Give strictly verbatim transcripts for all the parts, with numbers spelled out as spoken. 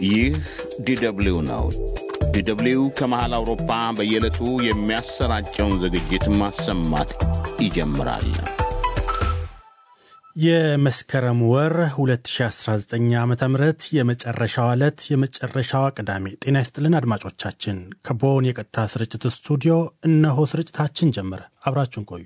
ይህ ዲደብሊው ነው። ዲደብሊው ከመሃል አውሮፓ በየዕለቱ የሚያሰራጨውን ዝግጅት ማሰማት ይጀምራል። የመስከረም ወር ሁለት ሺህ አስራ ዘጠኝ ዓመተ ምህረት የመጨረሻው ዕለት የመጨረሻው ቅዳሜ። ጤና ይስጥልን አድማጮቻችን። ከቦን የቀጥታ ስርጭት ስቱዲዮ እነሆ ስርጭታችን ጀመረ። አብራችሁን ቆዩ።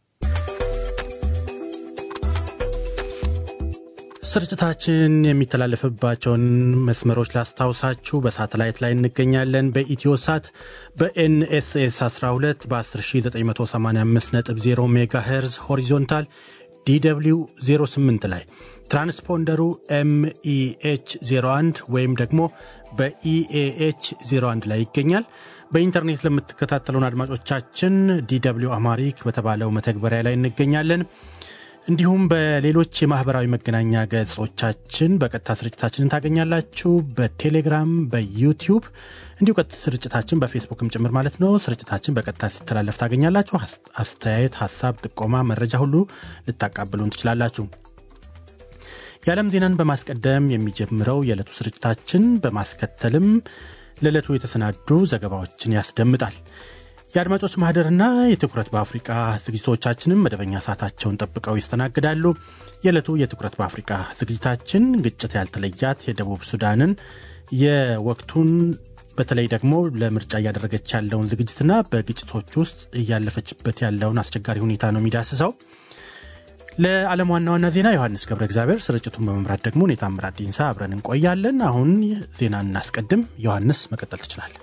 ስርጭታችን የሚተላለፍባቸውን መስመሮች ላስታውሳችሁ። በሳተላይት ላይ እንገኛለን። በኢትዮሳት በኤንኤስኤስ አስራ ሁለት በ10985 ነጥብ ዜሮ ሜጋሄርዝ ሆሪዞንታል ዲደብሊው ዜሮ ስምንት ላይ ትራንስፖንደሩ ኤምኢኤች ዜሮ አንድ ወይም ደግሞ በኢኤኤች ዜሮ አንድ ላይ ይገኛል። በኢንተርኔት ለምትከታተሉን አድማጮቻችን ዲደብሊው አማሪክ በተባለው መተግበሪያ ላይ እንገኛለን። እንዲሁም በሌሎች የማህበራዊ መገናኛ ገጾቻችን በቀጥታ ስርጭታችንን ታገኛላችሁ። በቴሌግራም፣ በዩቲዩብ እንዲሁ ቀጥታ ስርጭታችን በፌስቡክም ጭምር ማለት ነው። ስርጭታችን በቀጥታ ሲተላለፍ ታገኛላችሁ። አስተያየት፣ ሐሳብ፣ ጥቆማ፣ መረጃ ሁሉ ልታቃብሉን ትችላላችሁ። የዓለም ዜናን በማስቀደም የሚጀምረው የዕለቱ ስርጭታችን በማስከተልም ለዕለቱ የተሰናዱ ዘገባዎችን ያስደምጣል። የአድማጮች ማህደርና የትኩረት በአፍሪካ ዝግጅቶቻችንም መደበኛ ሰዓታቸውን ጠብቀው ይስተናግዳሉ። የዕለቱ የትኩረት በአፍሪካ ዝግጅታችን ግጭት ያልተለያት የደቡብ ሱዳንን የወቅቱን በተለይ ደግሞ ለምርጫ እያደረገች ያለውን ዝግጅትና በግጭቶች ውስጥ እያለፈችበት ያለውን አስቸጋሪ ሁኔታ ነው የሚዳስሰው። ለዓለም ዋና ዋና ዜና ዮሐንስ ገብረ እግዚአብሔር፣ ስርጭቱን በመምራት ደግሞ እኔ ታምራት ዲንሳ አብረን እንቆያለን። አሁን ዜና እናስቀድም። ዮሐንስ መቀጠል ትችላለህ።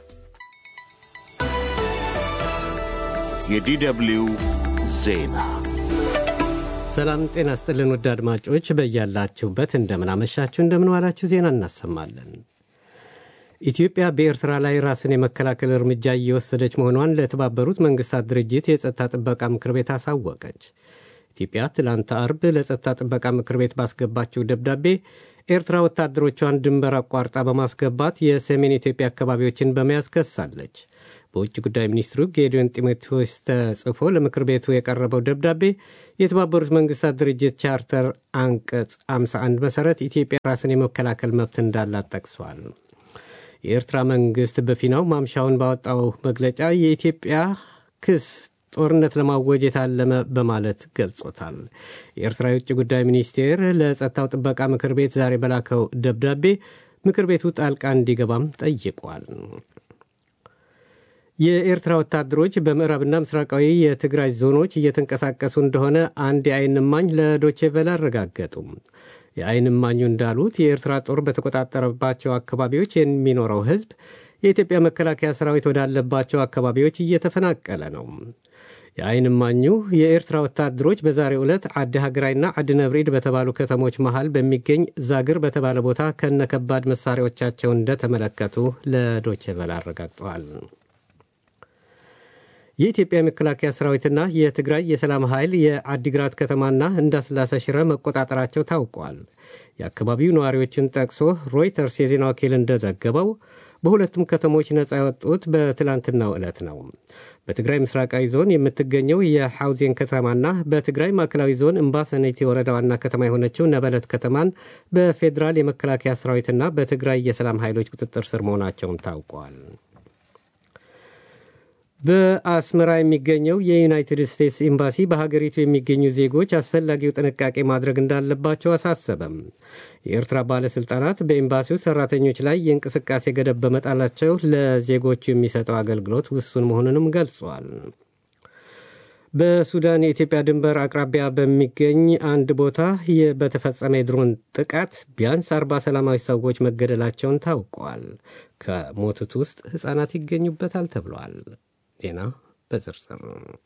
የዲደብሊው ዜና። ሰላም ጤና ይስጥልን ውድ አድማጮች፣ በያላችሁበት እንደምን አመሻችሁ እንደምን ዋላችሁ። ዜና እናሰማለን። ኢትዮጵያ በኤርትራ ላይ ራስን የመከላከል እርምጃ እየወሰደች መሆኗን ለተባበሩት መንግስታት ድርጅት የጸጥታ ጥበቃ ምክር ቤት አሳወቀች። ኢትዮጵያ ትላንት አርብ ለጸጥታ ጥበቃ ምክር ቤት ባስገባችው ደብዳቤ ኤርትራ ወታደሮቿን ድንበር አቋርጣ በማስገባት የሰሜን ኢትዮጵያ አካባቢዎችን በመያዝ ከሳለች። በውጭ ጉዳይ ሚኒስትሩ ጌዲዮን ጢሞቴዎስ ተጽፎ ለምክር ቤቱ የቀረበው ደብዳቤ የተባበሩት መንግስታት ድርጅት ቻርተር አንቀጽ ሃምሳ አንድ መሠረት ኢትዮጵያ ራስን የመከላከል መብት እንዳላት ጠቅሷል። የኤርትራ መንግስት በፊናው ማምሻውን ባወጣው መግለጫ የኢትዮጵያ ክስ ጦርነት ለማወጅ የታለመ በማለት ገልጾታል። የኤርትራ የውጭ ጉዳይ ሚኒስቴር ለጸጥታው ጥበቃ ምክር ቤት ዛሬ በላከው ደብዳቤ ምክር ቤቱ ጣልቃ እንዲገባም ጠይቋል። የኤርትራ ወታደሮች በምዕራብና ምስራቃዊ የትግራይ ዞኖች እየተንቀሳቀሱ እንደሆነ አንድ የዓይን እማኝ ለዶቼ ቬለ አረጋገጡ። የዓይን እማኙ እንዳሉት የኤርትራ ጦር በተቆጣጠረባቸው አካባቢዎች የሚኖረው ሕዝብ የኢትዮጵያ መከላከያ ሰራዊት ወዳለባቸው አካባቢዎች እየተፈናቀለ ነው። የዓይን እማኙ የኤርትራ ወታደሮች በዛሬው ዕለት ዓዲ ሀገራይና ዓዲ ነብሪድ በተባሉ ከተሞች መሃል በሚገኝ ዛግር በተባለ ቦታ ከነከባድ መሳሪያዎቻቸው እንደተመለከቱ ለዶቼ ቬለ አረጋግጠዋል። የኢትዮጵያ መከላከያ ሰራዊትና የትግራይ የሰላም ኃይል የአዲግራት ከተማና እንዳስላሴ ሽረ መቆጣጠራቸው ታውቋል። የአካባቢው ነዋሪዎችን ጠቅሶ ሮይተርስ የዜና ወኪል እንደዘገበው በሁለቱም ከተሞች ነጻ የወጡት በትላንትናው ዕለት ነው። በትግራይ ምስራቃዊ ዞን የምትገኘው የሐውዜን ከተማና በትግራይ ማዕከላዊ ዞን እምባሰኔቴ ወረዳ ዋና ከተማ የሆነችው ነበለት ከተማን በፌዴራል የመከላከያ ሰራዊትና በትግራይ የሰላም ኃይሎች ቁጥጥር ስር መሆናቸውን ታውቋል። በአስመራ የሚገኘው የዩናይትድ ስቴትስ ኤምባሲ በሀገሪቱ የሚገኙ ዜጎች አስፈላጊው ጥንቃቄ ማድረግ እንዳለባቸው አሳሰበም። የኤርትራ ባለሥልጣናት በኤምባሲው ሠራተኞች ላይ የእንቅስቃሴ ገደብ በመጣላቸው ለዜጎቹ የሚሰጠው አገልግሎት ውሱን መሆኑንም ገልጿል። በሱዳን የኢትዮጵያ ድንበር አቅራቢያ በሚገኝ አንድ ቦታ በተፈጸመ የድሮን ጥቃት ቢያንስ አርባ ሰላማዊ ሰዎች መገደላቸውን ታውቋል። ከሞቱት ውስጥ ሕፃናት ይገኙበታል ተብሏል። ዜና በዝርዝር።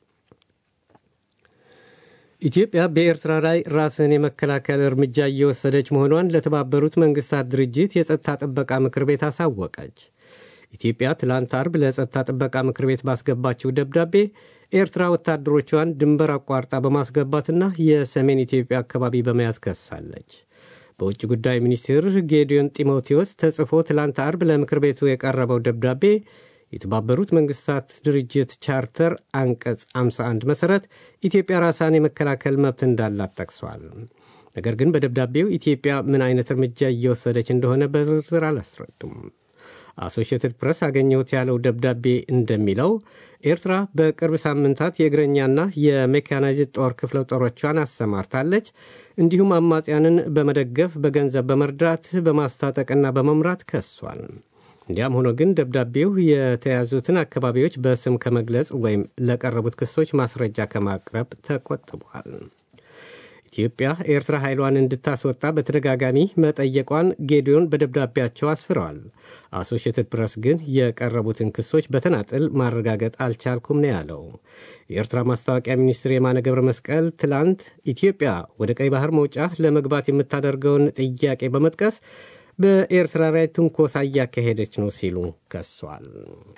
ኢትዮጵያ በኤርትራ ላይ ራስን የመከላከል እርምጃ እየወሰደች መሆኗን ለተባበሩት መንግስታት ድርጅት የጸጥታ ጥበቃ ምክር ቤት አሳወቀች። ኢትዮጵያ ትላንት አርብ ለጸጥታ ጥበቃ ምክር ቤት ባስገባችው ደብዳቤ ኤርትራ ወታደሮቿን ድንበር አቋርጣ በማስገባትና የሰሜን ኢትዮጵያ አካባቢ በመያዝ ከሳለች። በውጭ ጉዳይ ሚኒስትር ጌዲዮን ጢሞቴዎስ ተጽፎ ትላንት አርብ ለምክር ቤቱ የቀረበው ደብዳቤ የተባበሩት መንግስታት ድርጅት ቻርተር አንቀጽ ሃምሳ አንድ መሠረት ኢትዮጵያ ራሷን የመከላከል መብት እንዳላት ጠቅሷል። ነገር ግን በደብዳቤው ኢትዮጵያ ምን አይነት እርምጃ እየወሰደች እንደሆነ በዝርዝር አላስረዱም። አሶሺየትድ ፕሬስ አገኘሁት ያለው ደብዳቤ እንደሚለው ኤርትራ በቅርብ ሳምንታት የእግረኛና የሜካናይዝድ ጦር ክፍለ ጦሮቿን አሰማርታለች። እንዲሁም አማጽያንን በመደገፍ በገንዘብ በመርዳት በማስታጠቅና በመምራት ከሷል። እንዲያም ሆኖ ግን ደብዳቤው የተያዙትን አካባቢዎች በስም ከመግለጽ ወይም ለቀረቡት ክሶች ማስረጃ ከማቅረብ ተቆጥቧል። ኢትዮጵያ ኤርትራ ኃይሏን እንድታስወጣ በተደጋጋሚ መጠየቋን ጌዲዮን በደብዳቤያቸው አስፍረዋል። አሶሺየትድ ፕሬስ ግን የቀረቡትን ክሶች በተናጥል ማረጋገጥ አልቻልኩም ነው ያለው። የኤርትራ ማስታወቂያ ሚኒስትር የማነ ገብረ መስቀል ትላንት ኢትዮጵያ ወደ ቀይ ባህር መውጫ ለመግባት የምታደርገውን ጥያቄ በመጥቀስ በኤርትራ ላይ ትንኮሳ እያካሄደች ነው ሲሉ ከሷል።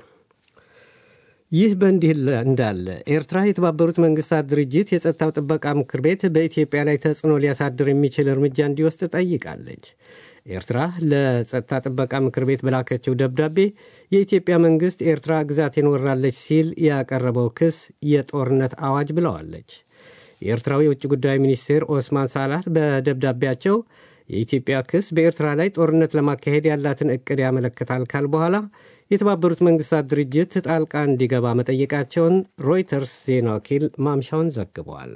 ይህ በእንዲህ እንዳለ ኤርትራ የተባበሩት መንግስታት ድርጅት የጸጥታው ጥበቃ ምክር ቤት በኢትዮጵያ ላይ ተጽዕኖ ሊያሳድር የሚችል እርምጃ እንዲወስድ ጠይቃለች። ኤርትራ ለጸጥታ ጥበቃ ምክር ቤት በላከችው ደብዳቤ የኢትዮጵያ መንግስት ኤርትራ ግዛቴን ወራለች ሲል ያቀረበው ክስ የጦርነት አዋጅ ብለዋለች። የኤርትራው የውጭ ጉዳይ ሚኒስቴር ኦስማን ሳላህ በደብዳቤያቸው የኢትዮጵያ ክስ በኤርትራ ላይ ጦርነት ለማካሄድ ያላትን እቅድ ያመለክታል ካል በኋላ የተባበሩት መንግስታት ድርጅት ጣልቃ እንዲገባ መጠየቃቸውን ሮይተርስ ዜና ወኪል ማምሻውን ዘግቧል።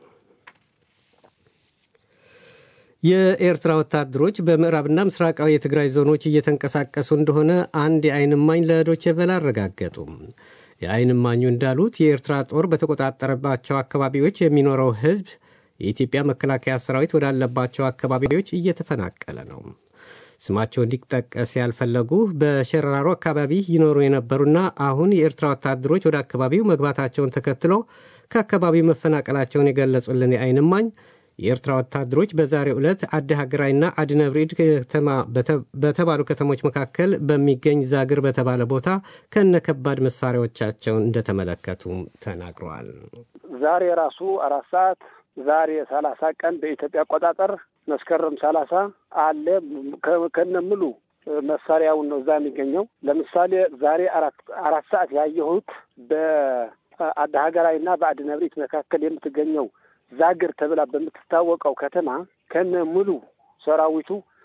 የኤርትራ ወታደሮች በምዕራብና ምስራቃዊ የትግራይ ዞኖች እየተንቀሳቀሱ እንደሆነ አንድ የዓይን እማኝ ለዶይቼ ቬለ አረጋገጡ። የዓይን እማኙ እንዳሉት የኤርትራ ጦር በተቆጣጠረባቸው አካባቢዎች የሚኖረው ህዝብ የኢትዮጵያ መከላከያ ሰራዊት ወዳለባቸው አካባቢዎች እየተፈናቀለ ነው። ስማቸው እንዲጠቀስ ያልፈለጉ በሸራሮ አካባቢ ይኖሩ የነበሩና አሁን የኤርትራ ወታደሮች ወደ አካባቢው መግባታቸውን ተከትሎ ከአካባቢው መፈናቀላቸውን የገለጹልን የዓይን እማኝ የኤርትራ ወታደሮች በዛሬው ዕለት አዲ ሀገራይና አዲነብሪድ ከተማ በተባሉ ከተሞች መካከል በሚገኝ ዛግር በተባለ ቦታ ከነከባድ መሳሪያዎቻቸውን እንደተመለከቱ ተናግረዋል። ዛሬ ራሱ አራት ሰዓት ዛሬ ሰላሳ ቀን በኢትዮጵያ አቆጣጠር መስከረም ሰላሳ አለ ከነሙሉ መሳሪያውን ነው እዛ የሚገኘው። ለምሳሌ ዛሬ አራት አራት ሰዓት ያየሁት በአዲ ሀገራይና በአዲነብሪድ መካከል የምትገኘው ዛግር ተብላ በምትታወቀው ከተማ ከነሙሉ ሰራዊቱ